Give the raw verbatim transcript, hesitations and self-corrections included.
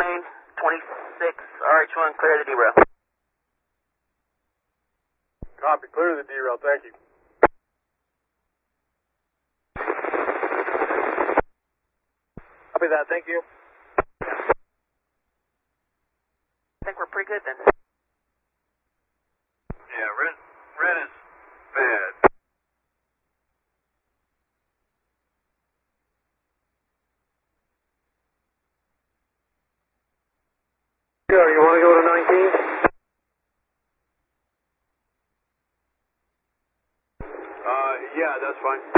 plane, twenty-six R H one, clear the derail. Copy, clear the derail, thank you. Copy that, thank you. I think we're pretty good then. Yeah, red, red is bad. Sure, you want to go to nineteen? Uh, yeah, that's fine.